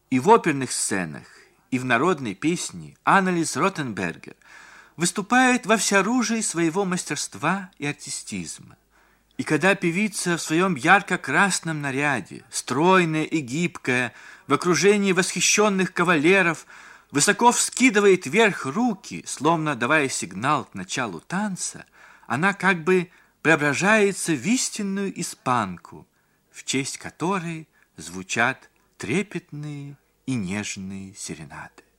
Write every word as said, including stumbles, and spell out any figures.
И в оперных сценах, и в народной песне Аннелис Ротенбергер выступает во всеоружии своего мастерства и артистизма. И когда певица в своем ярко-красном наряде, стройная и гибкая, в окружении восхищенных кавалеров, высоко вскидывает вверх руки, словно давая сигнал к началу танца, она как бы преображается в истинную испанку, в честь которой звучат трепетные и нежные серенады.